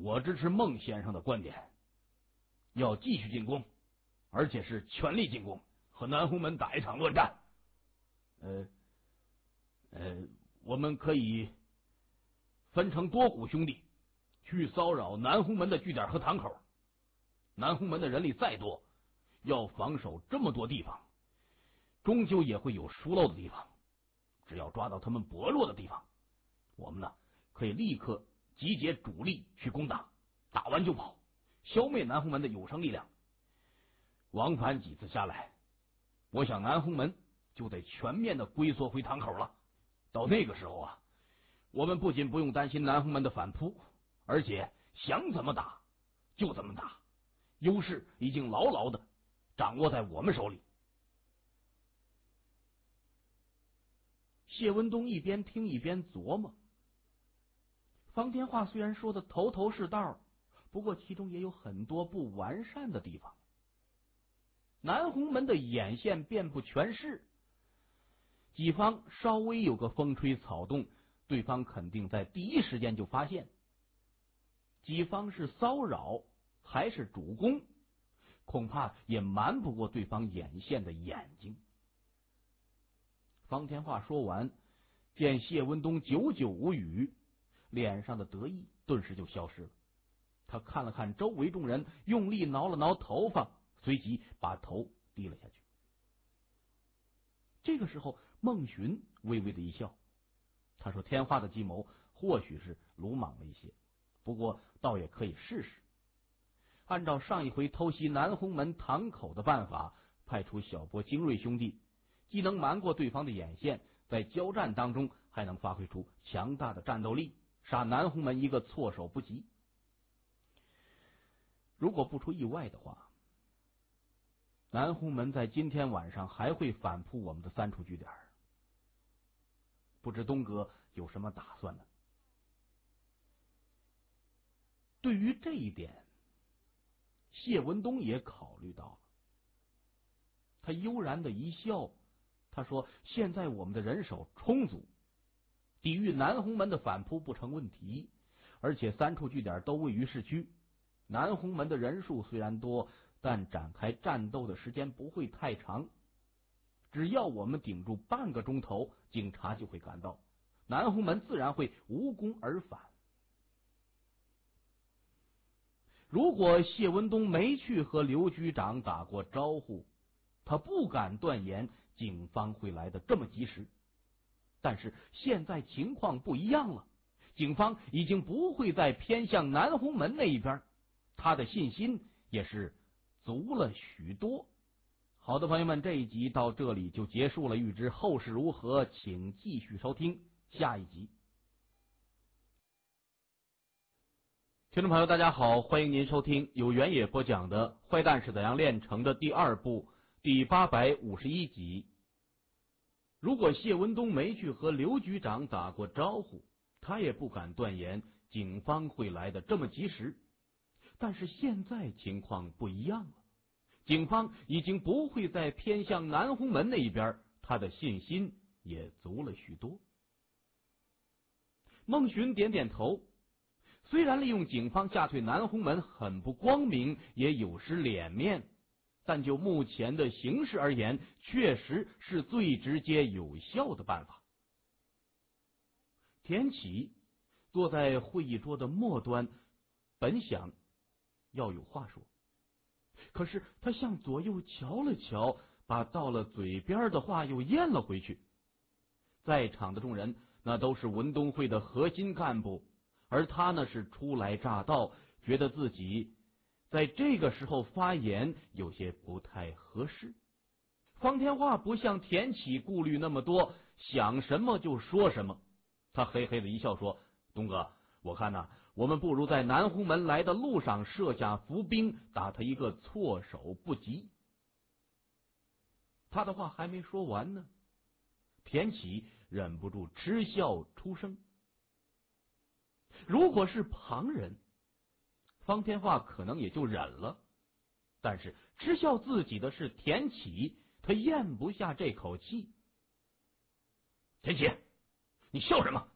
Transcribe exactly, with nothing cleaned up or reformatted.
我支持孟先生的观点，要继续进攻，而且是全力进攻，和南红门打一场乱战。呃呃，我们可以分成多股兄弟去骚扰南红门的据点和堂口。南红门的人力再多，要防守这么多地方，终究也会有疏漏的地方。只要抓到他们薄弱的地方，我们呢可以立刻集结主力去攻打，打完就跑，消灭南红门的有生力量。往返几次下来，我想南红门就得全面的龟缩回堂口了。到那个时候啊，我们不仅不用担心南红门的反扑，而且想怎么打就怎么打，优势已经牢牢的掌握在我们手里。 谢文东一边听一边琢磨，方天画虽然说的头头是道，不过其中也有很多不完善的地方。南红门的眼线遍布全市，己方稍微有个风吹草动，对方肯定在第一时间就发现。己方是骚扰还是主攻，恐怕也瞒不过对方眼线的眼睛。方天画说完，见谢文东久久无语，脸上的得意顿时就消失了。他看了看周围众人，用力挠了挠头发，随即把头低了下去。这个时候，孟寻微微的一笑，他说：“天化的计谋或许是鲁莽了一些，不过倒也可以试试。按照上一回偷袭南红门堂口的办法，派出小波、精锐兄弟，既能瞒过对方的眼线，在交战当中还能发挥出强大的战斗力，杀南红门一个措手不及。如果不出意外的话，南红门在今天晚上还会反扑我们的三处据点，不知东哥有什么打算呢？”对于这一点，谢文东也考虑到了。他悠然的一笑，他说：“现在我们的人手充足，抵御南红门的反扑不成问题，而且三处据点都位于市区，南红门的人数虽然多，但展开战斗的时间不会太长。只要我们顶住半个钟头，警察就会赶到，南红门自然会无功而返。”如果谢文东没去和刘局长打过招呼，他不敢断言警方会来的这么及时。但是现在情况不一样了，警方已经不会再偏向南红门那一边，他的信心也是足了许多。好的，朋友们，这一集到这里就结束了，欲知后事如何，请继续收听下一集。听众朋友大家好，欢迎您收听由原野播讲的《坏蛋是怎样炼成》的第二部第八百五十一集。如果谢文东没去和刘局长打过招呼，他也不敢断言警方会来的这么及时。但是现在情况不一样了，警方已经不会再偏向南红门那一边，他的信心也足了许多。孟寻点点头，虽然利用警方吓退南红门很不光明，也有失脸面，但就目前的形势而言，确实是最直接有效的办法。田启坐在会议桌的末端，本想要有话说，可是他向左右瞧了瞧，把到了嘴边的话又咽了回去。在场的众人那都是文东会的核心干部，而他呢是初来乍到，觉得自己在这个时候发言有些不太合适。方天画不像田启顾虑那么多，想什么就说什么。他嘿嘿的一笑说：“东哥，我看呐，我们不如在南红门来的路上设下伏兵，打他一个措手不及。”他的话还没说完呢，田启忍不住嗤笑出声。如果是旁人，方天画可能也就忍了，但是嗤笑自己的是田启，他咽不下这口气。田启，你笑什么？